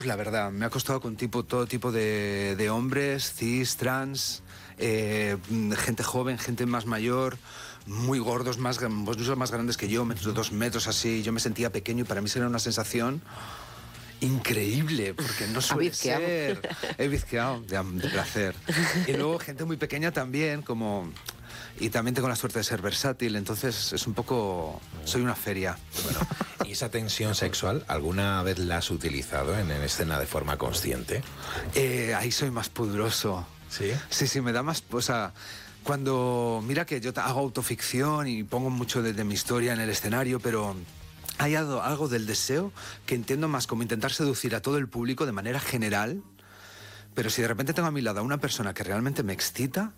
La verdad, me ha costado con todo tipo de hombres, cis, trans, gente joven, gente más mayor, muy gordos, incluso más grandes que yo, 2 metros así. Yo me sentía pequeño y para mí era una sensación increíble, porque no suele ser. He bizqueado de placer. Y luego gente muy pequeña también, y también tengo la suerte de ser versátil, entonces es un poco... Soy una feria. Bueno, ¿y esa tensión sexual alguna vez la has utilizado en escena de forma consciente? Ahí soy más pudoroso. ¿Sí? Sí, me da más... O sea, cuando... Mira que yo hago autoficción y pongo mucho de mi historia en el escenario, pero... Hay algo del deseo que entiendo más como intentar seducir a todo el público de manera general, pero si de repente tengo a mi lado a una persona que realmente me excita,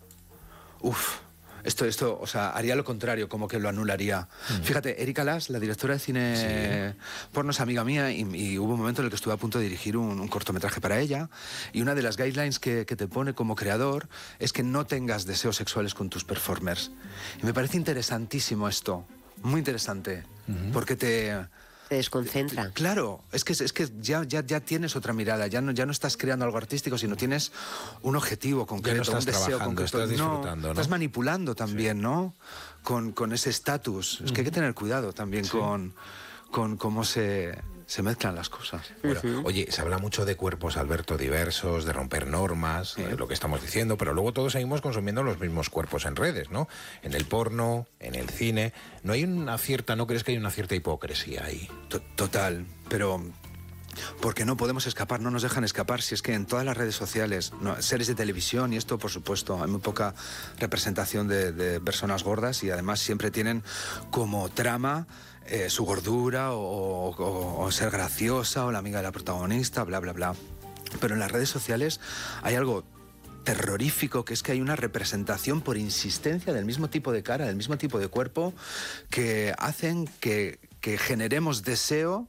esto, o sea, haría lo contrario, como que lo anularía. Fíjate, Erika Lass, la directora de cine porno, es amiga mía y hubo un momento en el que estuve a punto de dirigir un cortometraje para ella, y una de las guidelines que te pone como creador es que no tengas deseos sexuales con tus performers. Y me parece interesantísimo esto. Muy interesante, porque te desconcentra. Claro, es que ya tienes otra mirada, ya no estás creando algo artístico, sino tienes un objetivo concreto, ya no estás un deseo trabajando, concreto. estás disfrutando, ¿no? Estás manipulando también, ¿no? Con ese estatus. Es que hay que tener cuidado también con cómo se mezclan las cosas. Bueno, oye, se habla mucho de cuerpos, Alberto, diversos, de romper normas, lo que estamos diciendo, pero luego todos seguimos consumiendo los mismos cuerpos en redes, ¿no? En el porno, en el cine. ¿No crees que hay una cierta hipocresía ahí? Total, pero... Porque no podemos escapar, no nos dejan escapar. Si es que en todas las redes sociales, series de televisión y esto, por supuesto, hay muy poca representación de personas gordas, y además siempre tienen como trama su gordura o ser graciosa o la amiga de la protagonista, bla, bla, bla. Pero en las redes sociales hay algo terrorífico, que es que hay una representación por insistencia del mismo tipo de cara, del mismo tipo de cuerpo, que hacen que generemos deseo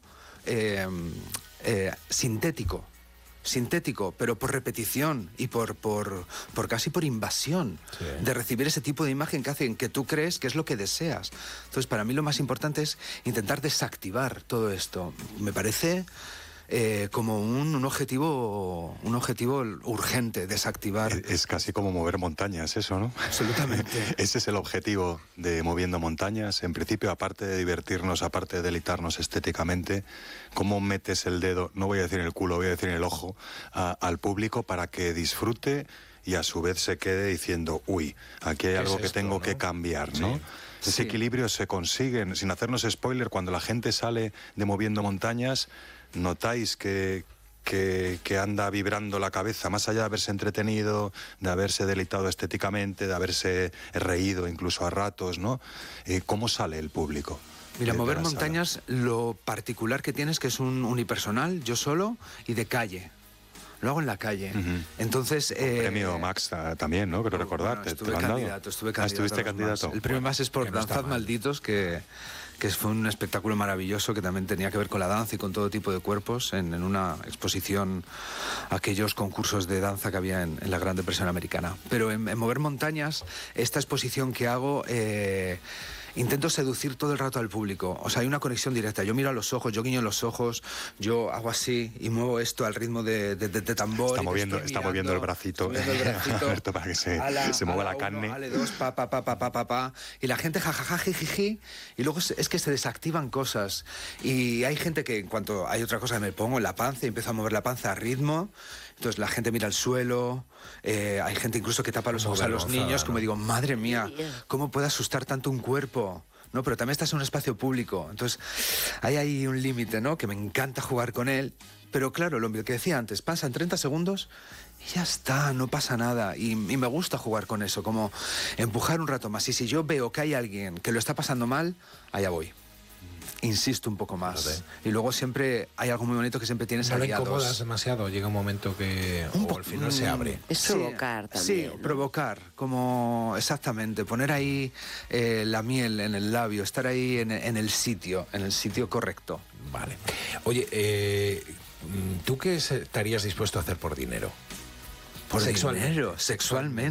sintético, pero por repetición y por casi por invasión, de recibir ese tipo de imagen que hacen que tú crees que es lo que deseas. Entonces, para mí lo más importante es intentar desactivar todo esto. Me parece como un objetivo urgente, desactivar. Es casi como mover montañas eso, ¿no? Absolutamente. Ese es el objetivo de Moviendo Montañas. En principio, aparte de divertirnos, aparte de deleitarnos estéticamente, ¿cómo metes el dedo, no voy a decir en el culo, voy a decir en el ojo, al público para que disfrute y a su vez se quede diciendo, uy, aquí hay algo que tengo que cambiar, ¿no? Ese equilibrio se consigue, sin hacernos spoiler, cuando la gente sale de Moviendo Montañas, notáis que anda vibrando la cabeza, más allá de haberse entretenido, de haberse deleitado estéticamente, de haberse reído incluso a ratos, ¿no? ¿Cómo sale el público? Mira, Mover Montañas, lo particular que tiene es que es un unipersonal, yo solo, y de calle. Lo hago en la calle. Entonces... premio Max también, ¿no? Creo recordarte. Estuve candidato. ¿Estuviste candidato? El premio Max es por Danzad Malditos, que fue un espectáculo maravilloso que también tenía que ver con la danza y con todo tipo de cuerpos, en una exposición, aquellos concursos de danza que había en la Gran Depresión Americana. Pero en Mover Montañas, esta exposición que hago... intento seducir todo el rato al público. O sea, hay una conexión directa. Yo miro a los ojos, yo guiño los ojos, yo hago así y muevo esto al ritmo de tambor. Está moviendo el bracito. Alberto, para que se mueva la carne. Ale, dos, pa. Y la gente jajaja, jijiji. Y luego es que se desactivan cosas. Y hay gente que en cuanto hay otra cosa que me pongo en la panza y empiezo a mover la panza a ritmo. Entonces la gente mira al suelo, hay gente incluso que tapa los ojos a los niños, como digo, madre mía, ¿cómo puede asustar tanto un cuerpo? No, pero también estás en un espacio público, entonces hay ahí un límite, ¿no? Que me encanta jugar con él, pero claro, lo que decía antes, pasan 30 segundos y ya está, no pasa nada, y me gusta jugar con eso, como empujar un rato más, y si yo veo que hay alguien que lo está pasando mal, allá voy. Insisto un poco más. Y luego siempre hay algo muy bonito que siempre tienes aliados. ¿No le incomodas demasiado? Llega un momento que al final se abre. Es provocar también. Sí, ¿no? Provocar, como exactamente, poner ahí la miel en el labio, estar ahí en el sitio correcto. Vale. Oye, ¿tú qué estarías dispuesto a hacer por dinero? ¿Por dinero?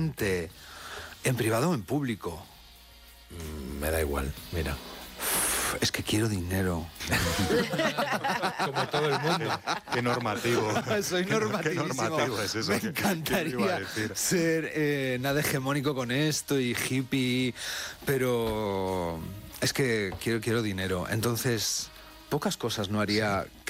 ¿Sexualmente? ¿En privado o en público? Me da igual, mira. Es que quiero dinero. Como todo el mundo. Qué normativo. Soy normativísimo. Qué normativo es eso. Me ¿Qué iba a encantaría decir? ser nada hegemónico con esto y hippie, pero es que quiero dinero. Entonces, pocas cosas no haría que